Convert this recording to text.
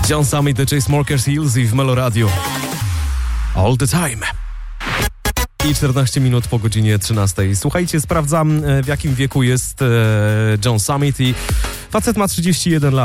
John Summit, The Chainsmokers i Hills w Melo Radio. All the time. I 14 minut po godzinie 13. Słuchajcie, sprawdzam, w jakim wieku jest John Summit i facet ma 31 lat.